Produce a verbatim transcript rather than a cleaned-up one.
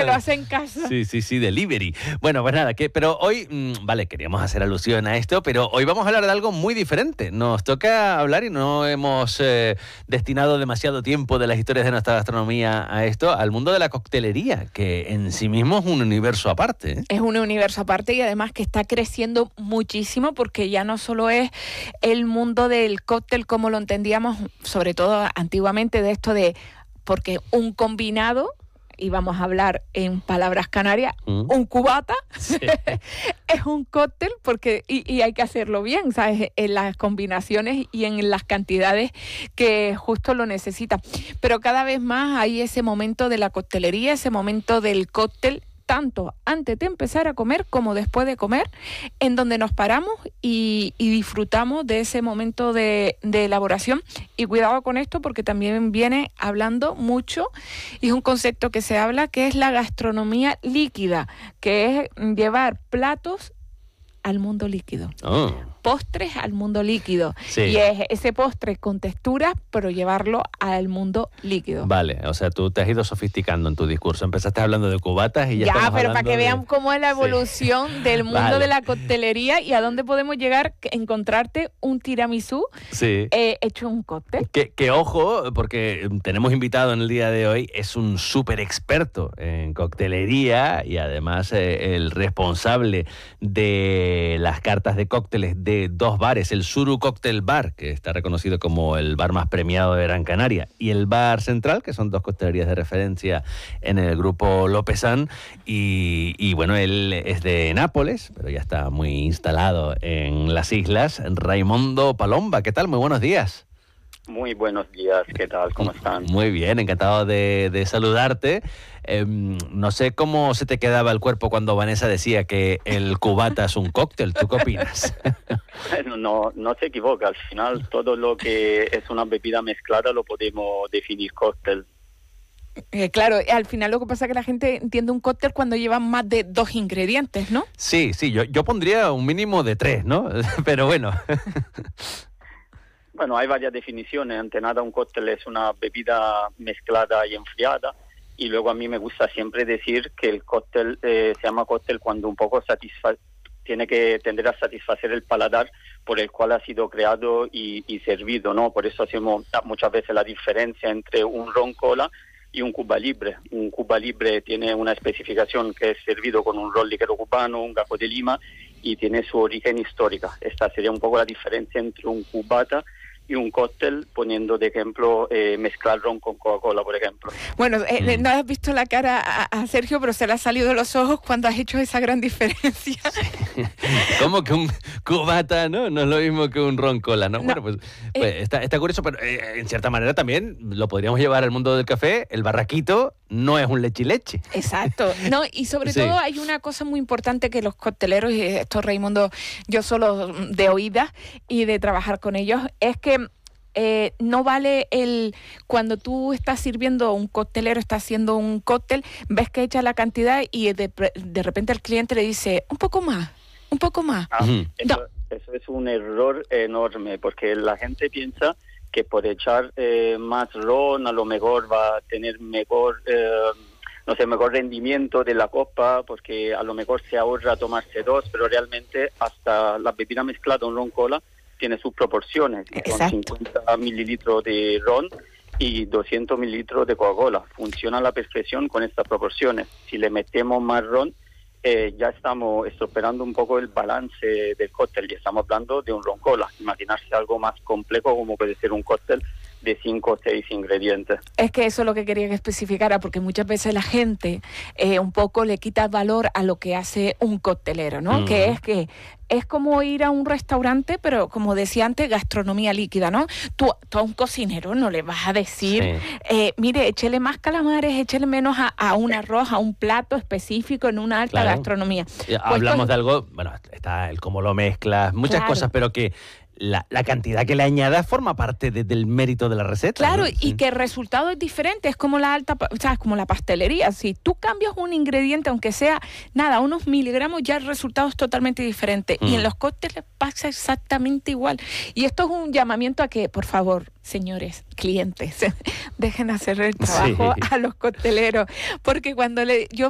Se lo hace en casa. Sí, sí, sí, delivery. Bueno, pues nada, que, pero hoy, mmm, vale, queríamos hacer alusión a esto, pero hoy vamos a hablar de algo muy diferente. Nos toca hablar y no hemos eh, destinado demasiado tiempo de las historias de nuestra gastronomía a esto, al mundo de la coctelería, que en sí mismo es un universo aparte, ¿eh? Es un universo aparte y además que está creciendo muchísimo porque ya no solo es el mundo del cóctel como lo entendíamos, sobre todo antiguamente, de esto de, porque un combinado, y vamos a hablar en palabras canarias, mm. un cubata, sí. es un cóctel porque y, y hay que hacerlo bien, ¿sabes? En las combinaciones y en las cantidades que justo lo necesita. Pero cada vez más hay ese momento de la coctelería, ese momento del cóctel, tanto antes de empezar a comer como después de comer, en donde nos paramos y, y disfrutamos de ese momento de, de elaboración. Y cuidado con esto porque también viene hablando mucho, y es un concepto que se habla, que es la gastronomía líquida, que es llevar platos al mundo líquido. Oh. Postres al mundo líquido. Sí. Y es ese postre con textura, pero llevarlo al mundo líquido. Vale, o sea, tú te has ido sofisticando en tu discurso. Empezaste hablando de cubatas y ya, ya estamos pero hablando para que de... vean cómo es la evolución sí. del mundo vale. de la coctelería y a dónde podemos llegar, encontrarte un tiramisú sí. eh, hecho un cóctel. Que, que ojo, porque tenemos invitado en el día de hoy, es un súper experto en coctelería y además eh, el responsable de las cartas de cócteles de dos bares, el Suru Cocktail Bar, que está reconocido como el bar más premiado de Gran Canaria, y el Bar Central, que son dos coctelerías de referencia en el grupo Lopezán, y, y bueno, él es de Nápoles, pero ya está muy instalado en las islas. Raimundo Palomba, ¿qué tal? Muy buenos días. Muy buenos días, ¿qué tal? ¿Cómo están? Muy bien, encantado de, de saludarte. Eh, no sé cómo se te quedaba el cuerpo cuando Vanessa decía que el cubata es un cóctel. ¿Tú qué opinas? Bueno, no, no se equivoca. Al final, todo lo que es una bebida mezclada lo podemos definir cóctel. Eh, claro, al final lo que pasa es que la gente entiende un cóctel cuando lleva más de dos ingredientes, ¿no? Sí, sí, yo, yo pondría un mínimo de tres, ¿no? Pero bueno... Bueno, hay varias definiciones. Ante nada, un cóctel es una bebida mezclada y enfriada. Y luego a mí me gusta siempre decir que el cóctel eh, se llama cóctel cuando un poco satisfa- tiene que tender a satisfacer el paladar por el cual ha sido creado y, y servido, ¿no? Por eso hacemos muchas veces la diferencia entre un ron cola y un Cuba Libre. Un Cuba Libre tiene una especificación que es servido con un ron ligero cubano, un gajo de lima, y tiene su origen histórica. Esta sería un poco la diferencia entre un cubata y un cóctel, poniendo de ejemplo eh, mezclar ron con Coca-Cola, por ejemplo. Bueno, eh, no has visto la cara a, a Sergio, pero se le ha salido de los ojos cuando has hecho esa gran diferencia. Sí. ¿Cómo que un cubata, no? No es lo mismo que un ron cola, ¿no? no bueno, pues, pues eh, está, está curioso, pero eh, en cierta manera también lo podríamos llevar al mundo del café. El barraquito no es un leche y leche. Exacto. No, y sobre sí. todo hay una cosa muy importante que los cocteleros, y esto Raimundo, yo solo de oídas y de trabajar con ellos, es que Eh, no vale el cuando tú estás sirviendo, un coctelero está haciendo un cóctel, ves que echa la cantidad y de, de repente el cliente le dice un poco más, un poco más. Ah, uh-huh. eso, no. eso es un error enorme porque la gente piensa que por echar eh, más ron a lo mejor va a tener mejor eh, no sé, mejor rendimiento de la copa, porque a lo mejor se ahorra tomarse dos, pero realmente hasta la bebida mezclada, un ron cola, tiene sus proporciones. Exacto. Son cincuenta mililitros de ron y doscientos mililitros de Coca-Cola. Funciona a la perfección con estas proporciones. Si le metemos más ron, eh, ya estamos estropeando un poco el balance del cóctel y estamos hablando de un ron cola. Imaginarse algo más complejo como puede ser un cóctel de cinco o seis ingredientes. Es que eso es lo que quería que especificara, porque muchas veces la gente eh, un poco le quita valor a lo que hace un coctelero, ¿no? Mm. Que es que es como ir a un restaurante, pero como decía antes, gastronomía líquida, ¿no? Tú, tú a un cocinero no le vas a decir, sí. eh, mire, échele más calamares, échele menos a, a un arroz, a un plato específico en una alta claro. gastronomía. Pues hablamos pues, de algo, bueno, está el cómo lo mezclas, muchas claro. cosas, pero que La, la cantidad que le añadas forma parte de, del mérito de la receta. Claro, ¿no? y sí. que el resultado es diferente, es como la alta, o sea, es como la pastelería. Si tú cambias un ingrediente, aunque sea nada, unos miligramos, ya el resultado es totalmente diferente. Mm. Y en los cócteles pasa exactamente igual. Y esto es un llamamiento a que, por favor, señores, clientes, dejen hacer el trabajo sí. a los cocteleros. Porque cuando le, yo